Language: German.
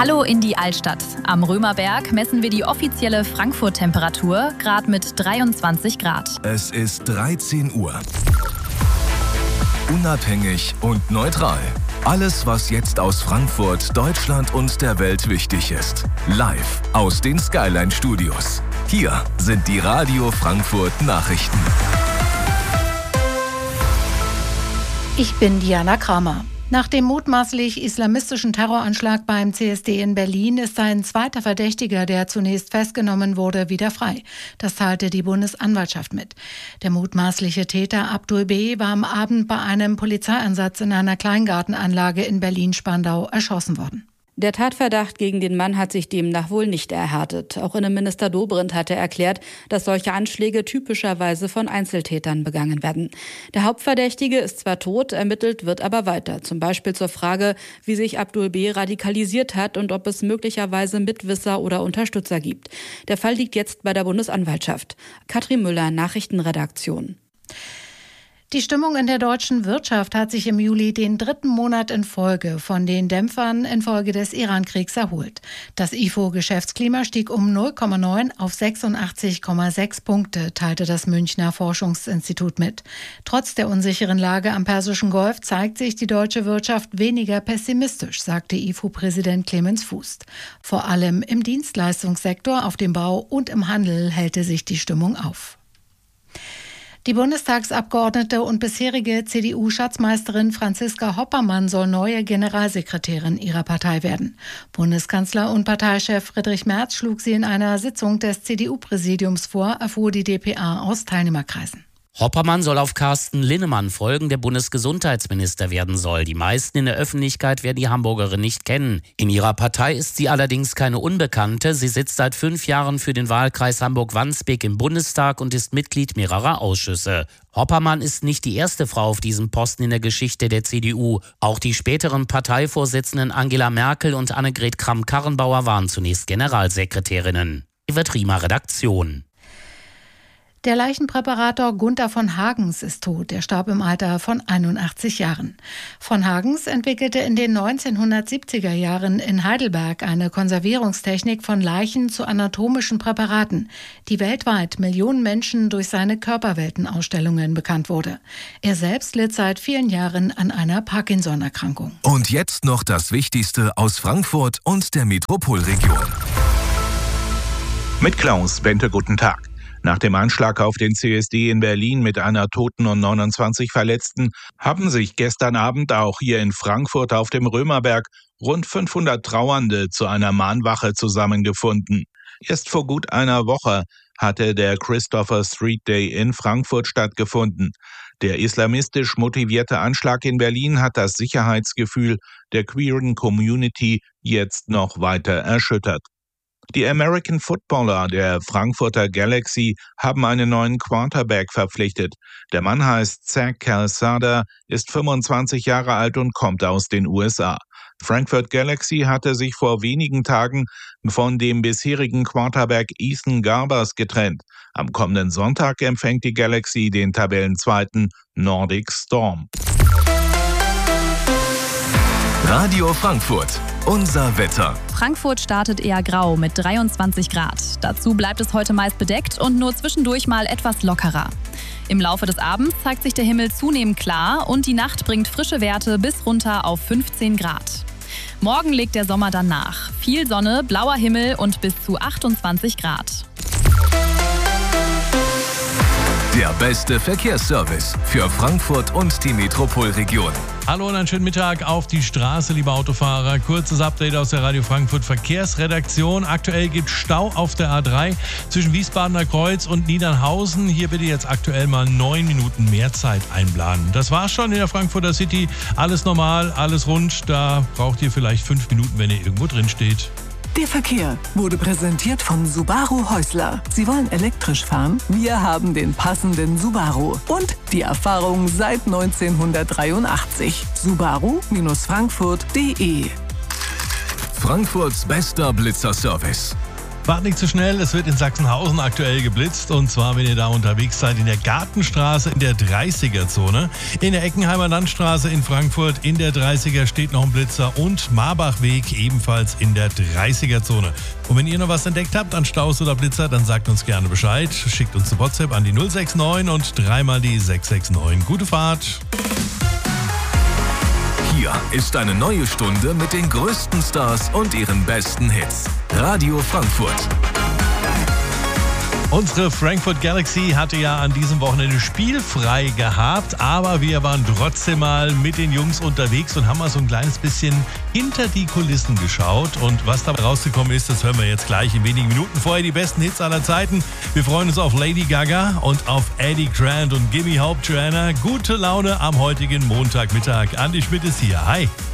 Hallo in die Altstadt. Am Römerberg messen wir die offizielle Frankfurt-Temperatur, gerade mit 23 Grad. Es ist 13 Uhr. Unabhängig und neutral. Alles, was jetzt aus Frankfurt, Deutschland und der Welt wichtig ist. Live aus den Skyline Studios. Hier sind die Radio Frankfurt Nachrichten. Ich bin Diana Kramer. Nach dem mutmaßlich islamistischen Terroranschlag beim CSD in Berlin ist ein zweiter Verdächtiger, der zunächst festgenommen wurde, wieder frei. Das teilte die Bundesanwaltschaft mit. Der mutmaßliche Täter Abdul B. war am Abend bei einem Polizeieinsatz in einer Kleingartenanlage in Berlin-Spandau erschossen worden. Der Tatverdacht gegen den Mann hat sich demnach wohl nicht erhärtet. Auch Innenminister Dobrindt hatte erklärt, dass solche Anschläge typischerweise von Einzeltätern begangen werden. Der Hauptverdächtige ist zwar tot, ermittelt wird aber weiter. Zum Beispiel zur Frage, wie sich Abdul B. radikalisiert hat und ob es möglicherweise Mitwisser oder Unterstützer gibt. Der Fall liegt jetzt bei der Bundesanwaltschaft. Katrin Müller, Nachrichtenredaktion. Die Stimmung in der deutschen Wirtschaft hat sich im Juli den dritten Monat in Folge von den Dämpfern infolge des Iran-Kriegs erholt. Das IFO-Geschäftsklima stieg um 0,9 auf 86,6 Punkte, teilte das Münchner Forschungsinstitut mit. Trotz der unsicheren Lage am Persischen Golf zeigt sich die deutsche Wirtschaft weniger pessimistisch, sagte IFO-Präsident Clemens Fuß. Vor allem im Dienstleistungssektor, auf dem Bau und im Handel hellte sich die Stimmung auf. Die Bundestagsabgeordnete und bisherige CDU-Schatzmeisterin Franziska Hoppermann soll neue Generalsekretärin ihrer Partei werden. Bundeskanzler und Parteichef Friedrich Merz schlug sie in einer Sitzung des CDU-Präsidiums vor, erfuhr die dpa aus Teilnehmerkreisen. Hoppermann soll auf Carsten Linnemann folgen, der Bundesgesundheitsminister werden soll. Die meisten in der Öffentlichkeit werden die Hamburgerin nicht kennen. In ihrer Partei ist sie allerdings keine Unbekannte. Sie sitzt seit 5 Jahren für den Wahlkreis Hamburg-Wandsbek im Bundestag und ist Mitglied mehrerer Ausschüsse. Hoppermann ist nicht die erste Frau auf diesem Posten in der Geschichte der CDU. Auch die späteren Parteivorsitzenden Angela Merkel und Annegret Kramp-Karrenbauer waren zunächst Generalsekretärinnen. Evert Riemer, Redaktion. Der Leichenpräparator Gunther von Hagens ist tot. Er starb im Alter von 81 Jahren. Von Hagens entwickelte in den 1970er Jahren in Heidelberg eine Konservierungstechnik von Leichen zu anatomischen Präparaten, die weltweit Millionen Menschen durch seine Körperweltenausstellungen bekannt wurde. Er selbst litt seit vielen Jahren an einer Parkinson-Erkrankung. Und jetzt noch das Wichtigste aus Frankfurt und der Metropolregion. Mit Klaus Bente, guten Tag. Nach dem Anschlag auf den CSD in Berlin mit einer Toten und 29 Verletzten haben sich gestern Abend auch hier in Frankfurt auf dem Römerberg rund 500 Trauernde zu einer Mahnwache zusammengefunden. Erst vor gut einer Woche hatte der Christopher Street Day in Frankfurt stattgefunden. Der islamistisch motivierte Anschlag in Berlin hat das Sicherheitsgefühl der queeren Community jetzt noch weiter erschüttert. Die American Footballer der Frankfurter Galaxy haben einen neuen Quarterback verpflichtet. Der Mann heißt Zach Calzada, ist 25 Jahre alt und kommt aus den USA. Frankfurt Galaxy hatte sich vor wenigen Tagen von dem bisherigen Quarterback Ethan Garbers getrennt. Am kommenden Sonntag empfängt die Galaxy den Tabellenzweiten Nordic Storm. Radio Frankfurt, unser Wetter. Frankfurt startet eher grau mit 23 Grad. Dazu bleibt es heute meist bedeckt und nur zwischendurch mal etwas lockerer. Im Laufe des Abends zeigt sich der Himmel zunehmend klar und die Nacht bringt frische Werte bis runter auf 15 Grad. Morgen legt der Sommer dann nach. Viel Sonne, blauer Himmel und bis zu 28 Grad. Der beste Verkehrsservice für Frankfurt und die Metropolregion. Hallo und einen schönen Mittag auf die Straße, liebe Autofahrer. Kurzes Update aus der Radio Frankfurt Verkehrsredaktion. Aktuell gibt es Stau auf der A3 zwischen Wiesbadener Kreuz und Niedernhausen. Hier bitte jetzt aktuell mal 9 Minuten mehr Zeit einplanen. Das war's schon in der Frankfurter City. Alles normal, alles rund. Da braucht ihr vielleicht 5 Minuten, wenn ihr irgendwo drin steht. Der Verkehr wurde präsentiert von Subaru Häusler. Sie wollen elektrisch fahren? Wir haben den passenden Subaru. Und die Erfahrung seit 1983. Subaru-Frankfurt.de. Frankfurts bester Blitzerservice. Wart nicht zu schnell, es wird in Sachsenhausen aktuell geblitzt. Und zwar, wenn ihr da unterwegs seid, in der Gartenstraße in der 30er-Zone. In der Eckenheimer Landstraße in Frankfurt in der 30er steht noch ein Blitzer. Und Marbachweg ebenfalls in der 30er-Zone. Und wenn ihr noch was entdeckt habt an Staus oder Blitzer, dann sagt uns gerne Bescheid. Schickt uns eine WhatsApp an die 069 und dreimal die 669. Gute Fahrt! Hier ist eine neue Stunde mit den größten Stars und ihren besten Hits. Radio Frankfurt. Unsere Frankfurt Galaxy hatte ja an diesem Wochenende spielfrei gehabt, aber wir waren trotzdem mal mit den Jungs unterwegs und haben mal so ein kleines bisschen hinter die Kulissen geschaut. Und was dabei rausgekommen ist, das hören wir jetzt gleich in wenigen Minuten. Vorher die besten Hits aller Zeiten. Wir freuen uns auf Lady Gaga und auf Eddie Grant und Gimme Hope, Joanna. Gute Laune am heutigen Montagmittag. Andi Schmidt ist hier. Hi.